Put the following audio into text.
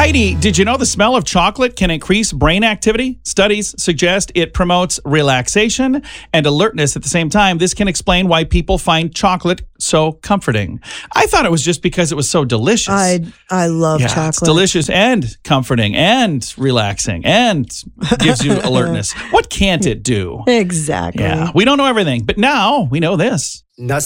Heidi, did you know the smell of chocolate can increase brain activity? Studies suggest it promotes relaxation and alertness at the same time. This can explain why people find chocolate so comforting. I thought it was just because it was so delicious. I love chocolate. It's delicious and comforting and relaxing and gives you alertness. What can't it do? Exactly. Yeah, we don't know everything, but now we know this.